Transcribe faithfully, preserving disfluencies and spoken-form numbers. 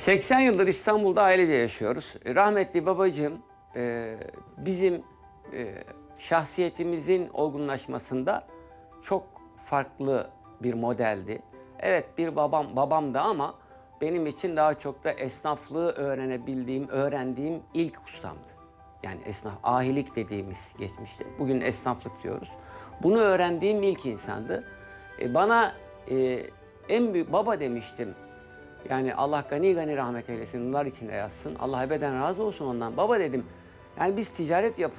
seksen yıldır İstanbul'da ailece yaşıyoruz. Rahmetli babacığım e, bizim e, şahsiyetimizin olgunlaşmasında çok farklı bir modeldi. Evet, bir babam babamdı ama benim için daha çok da esnaflığı öğrenebildiğim, öğrendiğim ilk ustamdı. Yani esnaf, ahilik dediğimiz geçmişte. Bugün esnaflık diyoruz. Bunu öğrendiğim ilk insandı. E, bana e, en büyük baba demiştim. Yani Allah gani gani rahmet eylesin, nurlar içinde yatsın. Allah ebeden razı olsun ondan. Baba dedim, yani biz ticaret yapıyoruz.